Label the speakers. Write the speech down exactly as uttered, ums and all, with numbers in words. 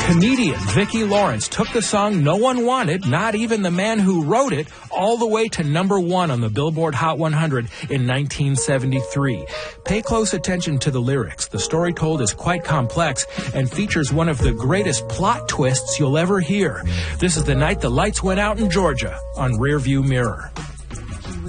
Speaker 1: Comedian Vicki Lawrence took the song no one wanted, not even the man who wrote it, all the way to number one on the Billboard Hot one hundred in nineteen seventy-three. Pay close attention to the lyrics. The story told is quite complex and features one of the greatest plot twists you'll ever hear. This is The Night the Lights Went Out in Georgia on Rearview Mirror.